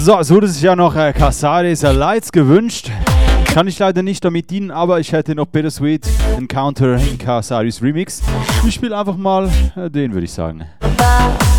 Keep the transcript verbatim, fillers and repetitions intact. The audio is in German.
So, es wurde sich ja noch äh, Casares Lights gewünscht. Kann ich leider nicht damit dienen, aber ich hätte noch Bittersweet Encounter in Casares Remix. Ich spiele einfach mal äh, den, würde ich sagen. Bye.